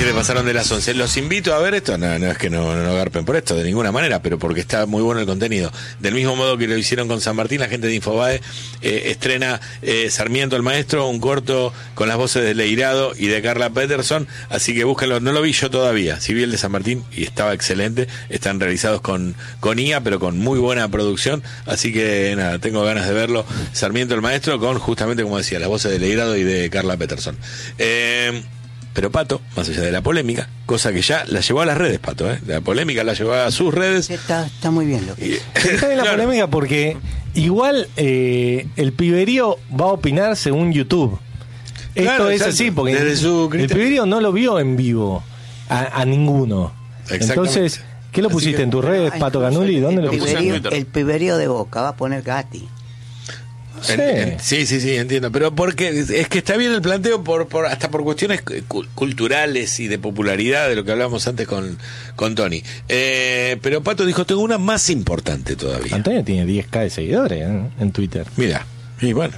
le pasaron de las 11. Los invito a ver esto, no es que no garpen por esto, de ninguna manera, pero porque está muy bueno el contenido. Del mismo modo que lo hicieron con San Martín, la gente de Infobae estrena Sarmiento el Maestro, un corto con las voces de Leirado y de Carla Peterson, así que búsquenlo. No lo vi yo todavía, sí vi el de San Martín y estaba excelente. Están realizados con IA, pero con muy buena producción, así que nada, tengo ganas de verlo. Sarmiento el Maestro con, justamente como decía, las voces de Leirado y de Carla Peterson. Pero Pato, más allá de la polémica, cosa que ya la llevó a las redes, Pato, la polémica la llevó a sus redes. Está muy bien lo que está bien la polémica porque igual el piberío va a opinar según YouTube. Esto es así, porque el piberío no lo vio en vivo a ninguno. Entonces, ¿qué lo pusiste en tus redes, Pato Canuli? ¿Dónde lo pusiste? El piberío de Boca va a poner Gatti. Sí, entiendo, pero porque es que está bien el planteo hasta por cuestiones culturales y de popularidad, de lo que hablábamos antes con Tony. Pero Pato dijo, tengo una más importante todavía. Antonio tiene 10.000 de seguidores en Twitter. Mira. Y bueno,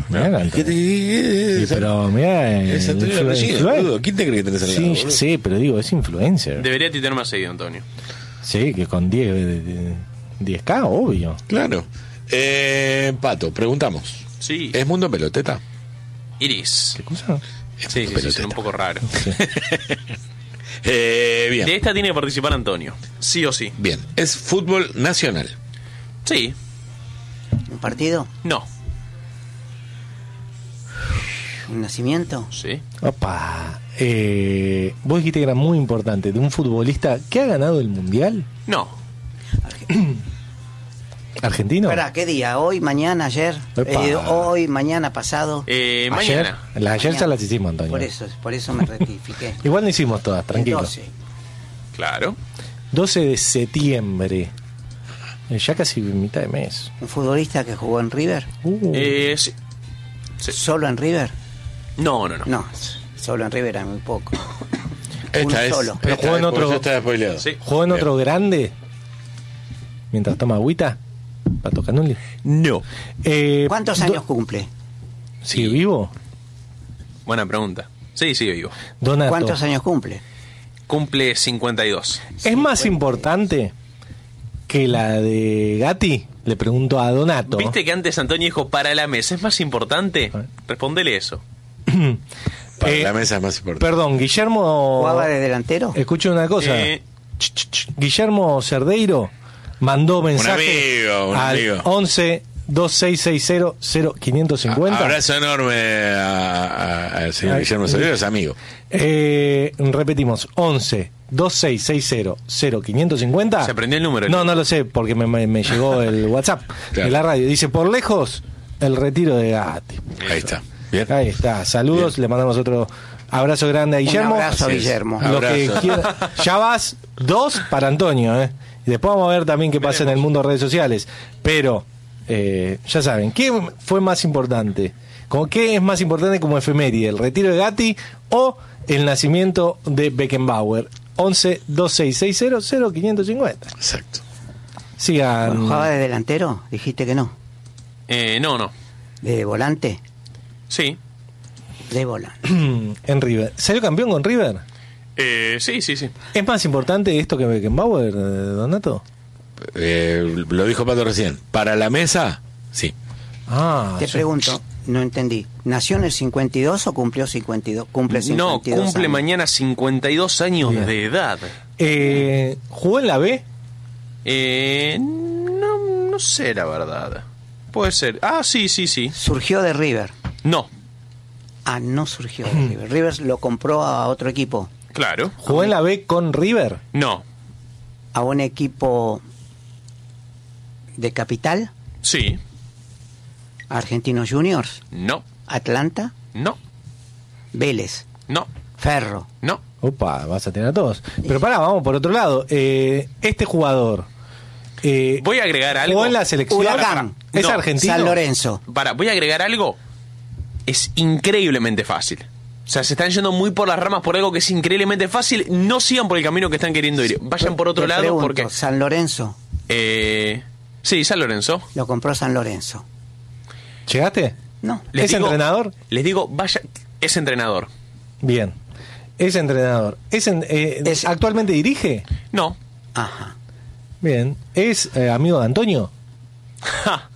pero mira, es Antonio Regina, ¿quién te cree que tenés al lado? Sí, sí, pero digo, es influencer. Debería tener más seguido, Antonio. Sí, que con 10K, obvio. Claro. Pato, preguntamos. Sí. ¿Es Mundo Peloteta? Iris. ¿Qué cosa? Sí, es un poco raro. Sí. Bien. De esta tiene que participar Antonio, sí o sí. Bien. ¿Es fútbol nacional? Sí. ¿Un partido? No. ¿Un nacimiento? Sí. Opa. Vos dijiste que era muy importante, de un futbolista que ha ganado el Mundial. No. ¿Argentino? ¿Para qué día? ¿Hoy, mañana, ayer? Hoy, mañana, pasado. Mañana. Ayer ya las hicimos, Antonio. Por eso me rectifiqué. Igual no hicimos todas, tranquilo. 12. Claro. 12 de septiembre. Ya casi mitad de mes. ¿Un futbolista que jugó en River? Sí. ¿Solo en River? No. No, solo en River era muy poco. Solo. Pero jugó en otro. Está spoileado. Sí. ¿Jugó en otro grande? Mientras toma agüita. Pato Canuli. No. ¿Cuántos años cumple? ¿Sigue vivo? Buena pregunta. Sí, sigue vivo. Donato. ¿Cuántos años cumple? Cumple 52. ¿Es más importante que la de Gatti? Le pregunto a Donato. ¿Viste que antes Antonio dijo para la mesa? ¿Es más importante? Respondele eso. Para la mesa es más importante. Perdón, Guillermo. ¿Jugaba de delantero? Escucho una cosa. Guillermo Cerdeiro mandó mensaje al 11 2660 0550. Abrazo enorme al señor Guillermo Cerdeiro, es amigo. Repetimos, 11 2660 0550. ¿Se aprendió el número? No lo sé, porque me llegó el WhatsApp de la radio. Dice, por lejos, el retiro de Gatti. Ahí está. Bien. Ahí está. Saludos, le mandamos otro abrazo grande a Guillermo. Un abrazo a Guillermo. Lo que quiera. Ya vas 2 para Antonio, Y después vamos a ver también qué pasa en el mundo de redes sociales. Pero, ya saben, ¿qué fue más importante? ¿Qué es más importante como efeméride? ¿El retiro de Gatti o el nacimiento de Beckenbauer? 11 2660 0550. Exacto. Sigan. ¿Jugaba de delantero? Dijiste que no. No. ¿De volante? Sí. De volante. En River. ¿Salió campeón con River? Sí. ¿Es más importante esto que Beckenbauer, Donato? Lo dijo Pato recién. ¿Para la mesa? Sí. Te pregunto, no entendí. ¿Nació en el 52 o cumplió 52? Cumple 52 No, cumple años. Mañana 52 años Bien. de edad. ¿Jugó en la B? No sé la verdad. Puede ser. Sí. ¿Surgió de River? No. No surgió de River. River lo compró a otro equipo. Claro. ¿Jugó en la B con River? No. ¿A un equipo de capital? Sí. ¿Argentinos Juniors? No. ¿Atlanta? No. ¿Vélez? No. ¿Ferro? No. Opa, vas a tener a todos. Pero pará, vamos por otro lado. Este jugador. Voy a agregar algo. ¿Jugó en la selección? Huracán. ¿Es No. argentino? San Lorenzo. Voy a agregar algo. Es increíblemente fácil. O sea, se están yendo muy por las ramas por algo que es increíblemente fácil. No sigan por el camino que están queriendo ir. Vayan por otro Te lado pregunto, porque... ¿San Lorenzo? Sí, San Lorenzo. Lo compró San Lorenzo. ¿Llegaste? No. ¿Es entrenador? Les digo, vaya, es entrenador. Bien. Es entrenador. ¿Actualmente dirige? No. Ajá. Bien. ¿Es amigo de Antonio? Ja.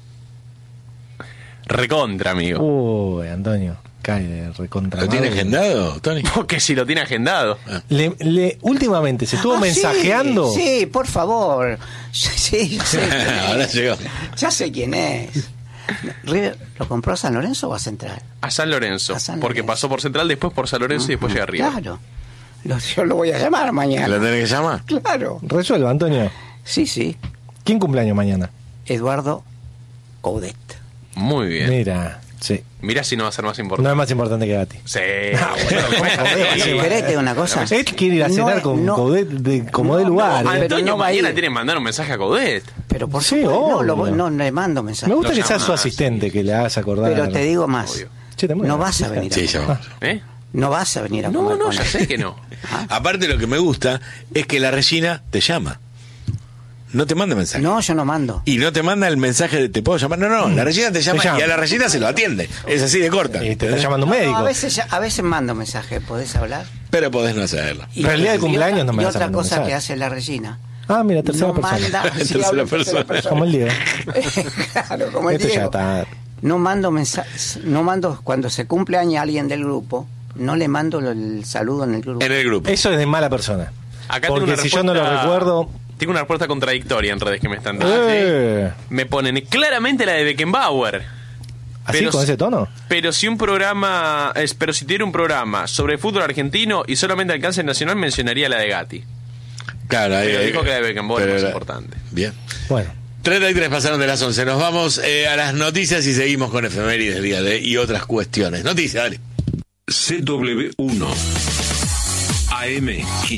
Recontra, amigo. Uy, Antonio. Cae de recontra. ¿Lo tiene madre. agendado, Tony? Porque si lo tiene agendado. Últimamente se estuvo mensajeando. Sí, por favor. Sí, yo sé quién Ahora es. llegó. Ya sé quién es. ¿River lo compró a San Lorenzo o a Central? A San Lorenzo. A San Porque Lorenzo. pasó por Central, después por San Lorenzo y después llega arriba. Claro. Yo lo voy a llamar mañana. ¿Lo tenés que llamar? Claro. Resuelva, Antonio. Sí. ¿Quién cumpleaños mañana? Eduardo Coudet. Muy bien. Mira, sí. Mirá si no va a ser más No importante. es más importante que Gatti. Sí. ¿Querés te digo una cosa? Él quiere ir a cenar con no. Coudet como de lugar. no, ¿eh? pero Antonio no va a ir. mañana tiene que mandar un mensaje a Coudet. Pero por Sí, supuesto, obvio. no le mando mensaje. Me gusta Lo que sea su llamás, asistente, que le hagas acordar. Pero te digo más. Obvio. Che, te muero. No vas a venir Sí, a ya comer. vamos. ¿Eh? No vas a venir a comer No, con ya él. sé que no. Aparte, lo que me gusta es que la Regina te llama. No te manda mensaje. No, yo no mando. Y no te manda el mensaje de te puedo llamar. No, la Regina te llama, llama. y a la Regina se lo atiende. Es así de corta. Y te está llamando un No, médico. a veces mando mensaje, ¿podés hablar? Pero podés no hacerlo. Y Realidad de y cumpleaños otra- no me Y vas a otra mandar cosa mensaje. que hace la Regina. Ah, mira, tercera No persona. manda. Tercera hablo en persona. Como el Diego. Claro, como el Esto ya Diego. está. No mando mensajes, no mando cuando se cumple año alguien del grupo, no le mando el saludo en el grupo. En el grupo. Eso es de mala persona. Acá tengo Porque una si yo no lo respuesta- recuerdo. Tengo una respuesta contradictoria en redes que me están dando. Me ponen claramente la de Beckenbauer. ¿Así Pero con si- ese tono? Pero si tuviera un programa sobre fútbol argentino y solamente alcance nacional, mencionaría la de Gatti. Claro, ahí Pero dijo que la de Beckenbauer es más era- importante. Bien. Bueno. 33 pasaron de las 11. Nos vamos a las noticias y seguimos con efemérides del día de y otras cuestiones. Noticias, dale. CW1 AM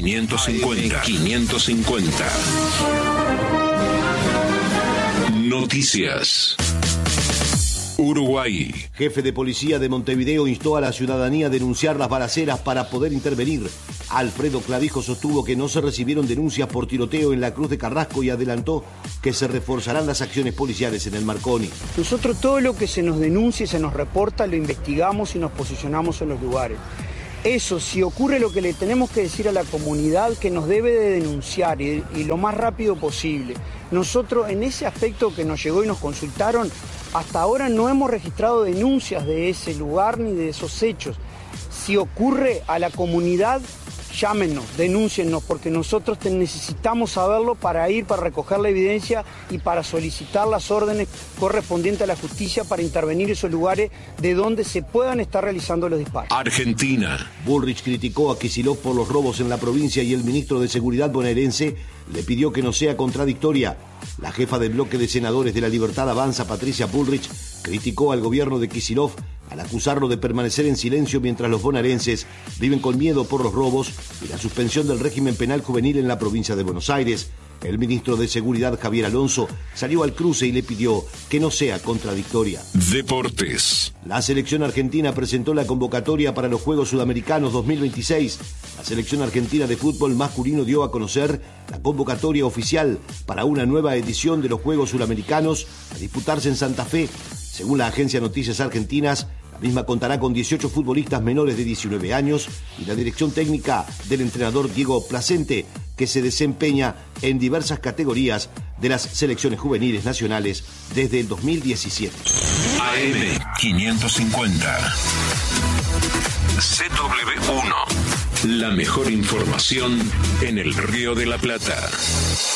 550. Noticias. Uruguay. Jefe de policía de Montevideo instó a la ciudadanía a denunciar las balaceras para poder intervenir. Alfredo Clavijo sostuvo que no se recibieron denuncias por tiroteo en la Cruz de Carrasco y adelantó que se reforzarán las acciones policiales en el Marconi. Nosotros todo lo que se nos denuncia y se nos reporta lo investigamos y nos posicionamos en los lugares. Eso, si ocurre lo que le tenemos que decir a la comunidad, que nos debe de denunciar y lo más rápido posible. Nosotros en ese aspecto que nos llegó y nos consultaron, hasta ahora no hemos registrado denuncias de ese lugar ni de esos hechos. Si ocurre a la comunidad, llámenos, denúnciennos, porque nosotros necesitamos saberlo para ir, para recoger la evidencia y para solicitar las órdenes correspondientes a la justicia para intervenir esos lugares de donde se puedan estar realizando los disparos. Argentina. Bullrich criticó a Kicillof por los robos en la provincia y el ministro de Seguridad bonaerense le pidió que no sea contradictoria. La jefa del bloque de senadores de la Libertad Avanza, Patricia Bullrich, criticó al gobierno de Kicillof al acusarlo de permanecer en silencio mientras los bonaerenses viven con miedo por los robos y la suspensión del régimen penal juvenil en la provincia de Buenos Aires. El ministro de Seguridad, Javier Alonso, salió al cruce y le pidió que no sea contradictoria. Deportes. La selección argentina presentó la convocatoria para los Juegos Sudamericanos 2026. La selección argentina de fútbol masculino dio a conocer la convocatoria oficial para una nueva edición de los Juegos Sudamericanos a disputarse en Santa Fe. Según la agencia Noticias Argentinas, la misma contará con 18 futbolistas menores de 19 años y la dirección técnica del entrenador Diego Placente, que se desempeña en diversas categorías de las selecciones juveniles nacionales desde el 2017. AM 550. CW1. La mejor información en el Río de la Plata.